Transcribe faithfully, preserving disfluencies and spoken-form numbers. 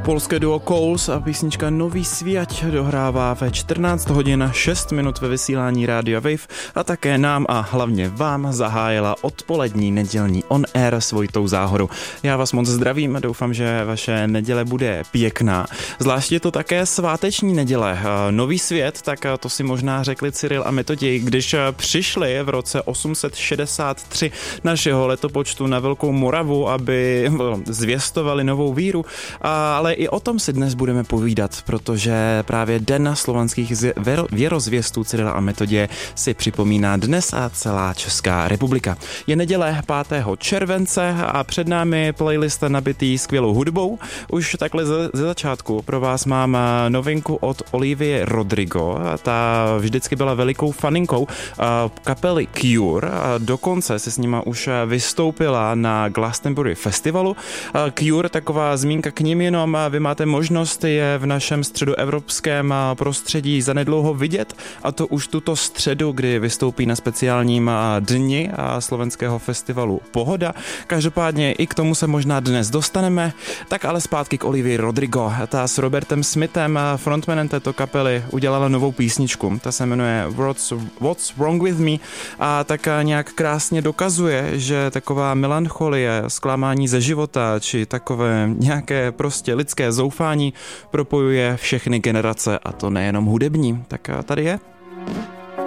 Polské duo Coles a písnička Nový svět dohrává ve čtrnáct hodin šest minut ve vysílání Rádia Wave a také nám a hlavně vám zahájila odpolední nedělní On Air s Vojtou Záhorou. Já vás moc zdravím a doufám, že vaše neděle bude pěkná. Zvláště je to také sváteční neděle. Nový svět, tak to si možná řekli Cyril a Metoděj, když přišli v roce osm set šedesát tři našeho letopočtu na Velkou Moravu, aby zvěstovali novou víru, ale i o tom si dnes budeme povídat, protože právě Den slovanských věrozvěstů Cyrila a Metoděje si připomíná dnes a celá Česká republika. Je neděle pátého července a před námi playlist nabitý skvělou hudbou. Už takhle ze, ze začátku pro vás mám novinku od Olivie Rodrigo. Ta vždycky byla velikou faninkou kapely Cure. Dokonce se s nima už vystoupila na Glastonbury festivalu. Cure, taková zmínka k nim jenom, vy máte možnost je v našem středoevropském prostředí zanedlouho vidět, a to už tuto středu, kdy vystoupí na speciálním dni slovenského festivalu Pohoda. Každopádně i k tomu se možná dnes dostaneme, tak ale zpátky k Olivii Rodrigo. Ta s Robertem Smithem, frontmanem této kapely, udělala novou písničku. Ta se jmenuje What's, What's Wrong With Me a tak nějak krásně dokazuje, že taková melancholie, zklamání ze života či takové nějaké prostě lidské zoufání propojuje všechny generace, a to nejenom hudební. Tak tady je.